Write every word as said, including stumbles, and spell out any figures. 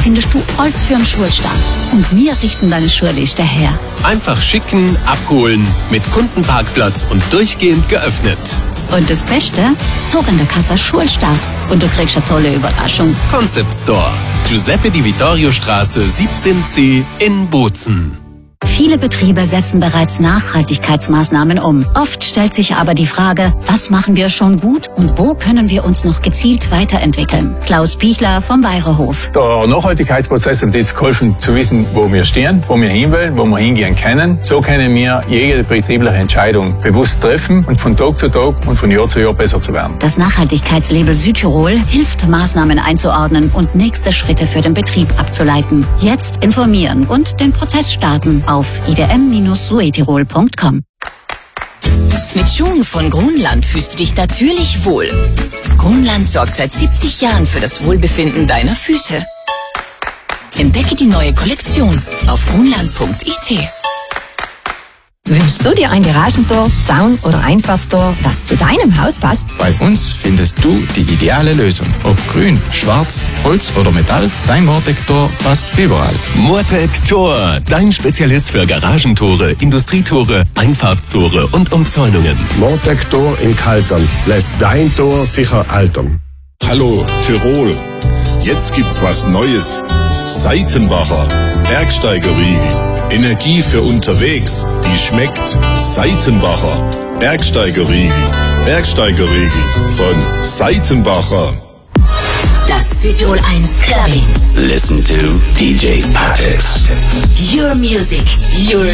findest du alles für einen Schulstart. Und wir richten deine Schulliste her. Einfach schicken, abholen, mit Kundenparkplatz und durchgehend geöffnet. Und das Beste, sogar in der Kasse Schulstart. Und du kriegst eine tolle Überraschung. Concept Store. Giuseppe Di Vittorio Straße siebzehn C in Bozen. Viele Betriebe setzen bereits Nachhaltigkeitsmaßnahmen um. Oft stellt sich aber die Frage, was machen wir schon gut und wo können wir uns noch gezielt weiterentwickeln? Klaus Pichler vom Weyrerhof. Der Nachhaltigkeitsprozess hat jetzt geholfen zu wissen, wo wir stehen, wo wir hinwollen, wo wir hingehen können. So können wir jede betriebliche Entscheidung bewusst treffen und von Tag zu Tag und von Jahr zu Jahr besser zu werden. Das Nachhaltigkeitslabel Südtirol hilft, Maßnahmen einzuordnen und nächste Schritte für den Betrieb abzuleiten. Jetzt informieren und den Prozess starten auf i d m Bindestrich suetirol Punkt com. Mit Schuhen von Grunland fühlst du dich natürlich wohl. Grunland sorgt seit siebzig Jahren für das Wohlbefinden deiner Füße. Entdecke die neue Kollektion auf grunland Punkt i t. Wünschst du dir ein Garagentor, Zaun oder Einfahrtstor, das zu deinem Haus passt? Bei uns findest du die ideale Lösung. Ob grün, schwarz, Holz oder Metall, dein Mortec-Tor passt überall. Mortec-Tor, dein Spezialist für Garagentore, Industrietore, Einfahrtstore und Umzäunungen. Mortec-Tor in Kaltern lässt dein Tor sicher altern. Hallo Tirol, jetzt gibt's was Neues. Seitenbacher Bergsteigerriegel. Energie für unterwegs, die schmeckt. Seitenbacher Bergsteigerriegel. Bergsteigerriegel von Seitenbacher. Das Südtirol eins Clubbing. Listen to D J Patix. Your music, your